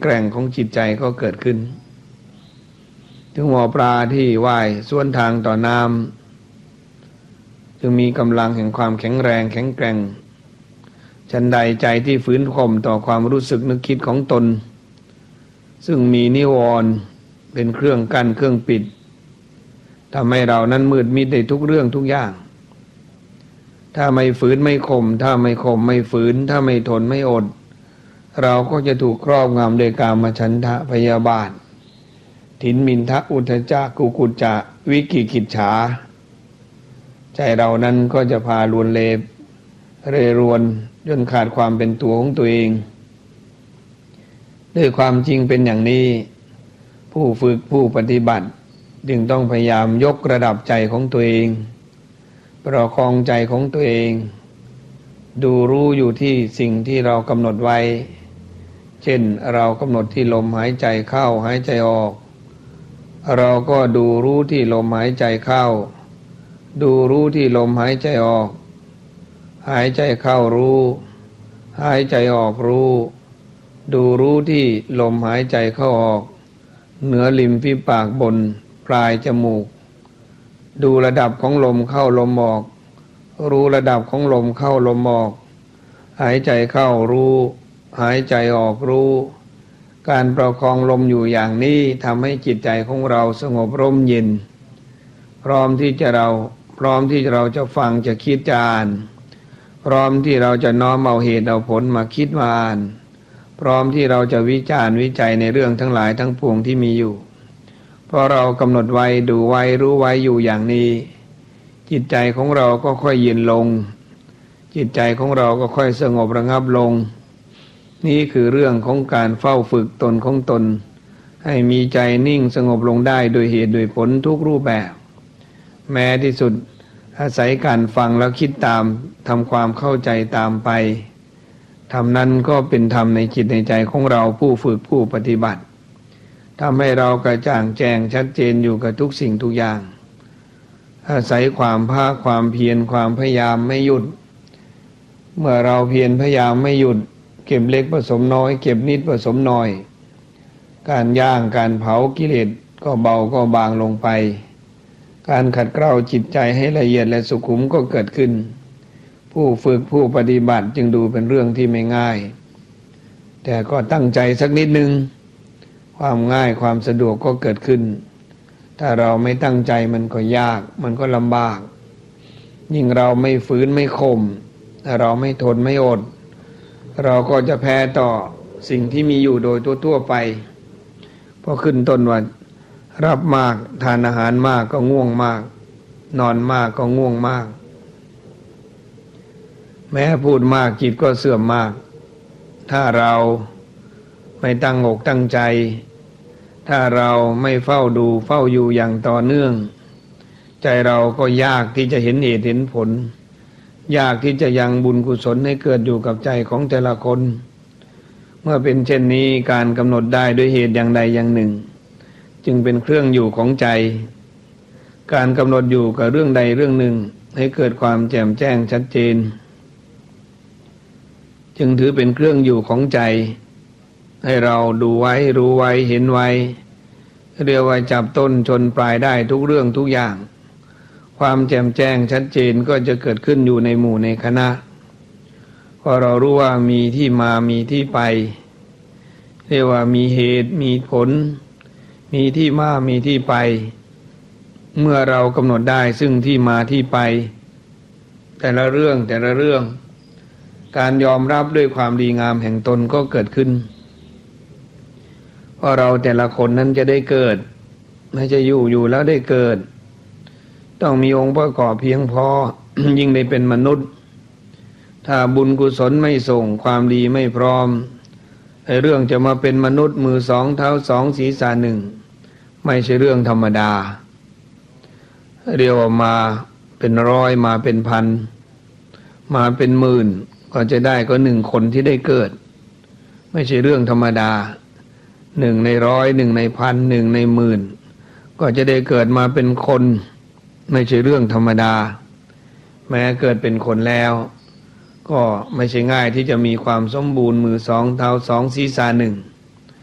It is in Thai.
กร่งของจิตใจก็เกิดขึ้นถึงหมอปลาที่ว่ายสวนทางต่อน้ำจึงมีกำลังแห่งความแข็งแรงแข็งแกร่งฉันใดใจที่ฝืนข่มต่อความรู้สึกนึกคิดของตนซึ่งมีนิวรณ์เป็นเครื่องกั้นเครื่องปิดทำให้เรานั้นมืดมิดในทุกเรื่องทุกอย่างถ้าไม่ฝืนไม่ข่มถ้าไม่ข่มไม่ฝืนถ้าไม่ทนไม่อดเราก็จะถูกครอบงำโดยกามฉันทะพยาบาทถินมินทะอุทธัจจะกุกุจจะวิกิกิจฉาใจเรานั้นก็จะพาลวนเลเร่รวนจนขาดความเป็นตัวของตัวเองด้วยความจริงเป็นอย่างนี้ผู้ฝึกผู้ปฏิบัติจึงต้องพยายามยกระดับใจของตัวเองประคองใจของตัวเองดูรู้อยู่ที่สิ่งที่เรากำหนดไว้เช่นเรากำหนดที่ลมหายใจเข้าหายใจออกเราก็ดูรู้ที่ลมหายใจเข้าดูรู้ที่ลมหายใจออกหายใจเข้ารู้หายใจออกรู้ดูรู้ที่ลมหายใจเข้าออกเหนือริมฝีปากบนปลายจมูกดูระดับของลมเข้าลมออกรู้ระดับของลมเข้าลมออกหายใจเข้ารู้หายใจออกรู้การประคองลมอยู่อย่างนี้ทำให้จิตใจของเราสงบร่มเย็นพร้อมที่เราจะฟังจะคิดจะอ่านพร้อมที่เราจะน้อมเอาเหตุเอาผลมาคิดมาอ่านพร้อมที่เราจะวิจารณ์วิจัยในเรื่องทั้งหลายทั้งปวงที่มีอยู่เพราะเรากำหนดไว้ดูไว้รู้ไว้อยู่อย่างนี้จิตใจของเราก็ค่อยเย็นลงจิตใจของเราก็ค่อยสงบระงับลงนี่คือเรื่องของการเฝ้าฝึกตนของตนให้มีใจนิ่งสงบลงได้โดยเหตุโดยผลทุกรูปแบบแม้ที่สุดอาศัยการฟังแล้วคิดตามทำความเข้าใจตามไปธรรมนั้นก็เป็นธรรมในจิตในใจของเราผู้ฝึกผู้ปฏิบัติทำให้เรากระจ่างแจ้งชัดเจนอยู่กับทุกสิ่งทุกอย่างอาศัยความภาคความเพียรความพยายามไม่หยุดเมื่อเราเพียรพยายามไม่หยุดเก็บเล็กผสมน้อยเก็บนิดผสมน้อยการย่างการเผากิเลสก็เบาก็บางลงไปการขัดเกลาจิตใจให้ละเอียดและสุขุมก็เกิดขึ้นผู้ฝึกผู้ปฏิบัติจึงดูเป็นเรื่องที่ไม่ง่ายแต่ก็ตั้งใจสักนิดนึงความง่ายความสะดวกก็เกิดขึ้นถ้าเราไม่ตั้งใจมันก็ยากมันก็ลำบากยิ่งเราไม่ฝืนไม่ข่มถ้าเราไม่ทนไม่อดเราก็จะแพ้ต่อสิ่งที่มีอยู่โดยทั่วๆไปพอขึ้นต้นว่ารับมากทานอาหารมากก็ง่วงมากนอนมากก็ง่วงมากแม้พูดมากจิตก็เสื่อมมากถ้าเราไม่ตั้งอกตั้งใจถ้าเราไม่เฝ้าดูเฝ้าอยู่อย่างต่อเนื่องใจเราก็ยากที่จะเห็นเหตุเห็นผลยากที่จะยังบุญกุศลให้เกิดอยู่กับใจของแต่ละคนเมื่อเป็นเช่นนี้การกำหนดได้ด้วยเหตุอย่างใดอย่างหนึ่งจึงเป็นเครื่องอยู่ของใจการกำหนดอยู่กับเรื่องใดเรื่องหนึ่งให้เกิดความแจ่มแจ้งชัดเจนจึงถือเป็นเครื่องอยู่ของใจให้เราดูไว้รู้ไว้เห็นไว้เรียกว่าจับต้นชนปลายได้ทุกเรื่องทุกอย่างความแจ่มแจ้งชัดเจนก็จะเกิดขึ้นอยู่ในหมู่ในคณะพอเรารู้ว่ามีที่มามีที่ไปเรียกว่ามีเหตุมีผลมีที่มามีที่ไปเมื่อเรากำหนดได้ซึ่งที่มาที่ไปแต่ละเรื่องการยอมรับด้วยความดีงามแห่งตนก็เกิดขึ้นเพราะเราแต่ละคนนั้นจะได้เกิดไม่ใช่อยู่แล้วได้เกิดต้องมีองค์ประกอบเพียงพอ ยิ่งได้เป็นมนุษย์ถ้าบุญกุศลไม่ส่งความดีไม่พร้อมเรื่องจะมาเป็นมนุษย์มือสองเท้าสองศีรษะหนึ่งไม่ใช่เรื่องธรรมดาเรียกว่ามาเป็นร้อยมาเป็นพันมาเป็นหมื่นก็จะได้ก็หนึ่งคนที่ได้เกิดไม่ใช่เรื่องธรรมดาหนึ่งในร้อยหนึ่งในพันหนึ่งในหมื่นก็จะได้เกิดมาเป็นคนไม่ใช่เรื่องธรรมดาแม้เกิดเป็นคนแล้วก็ไม่ใช่ง่ายที่จะมีความสมบูรณ์มือสองเท้าสองศีรษะหนึ่ง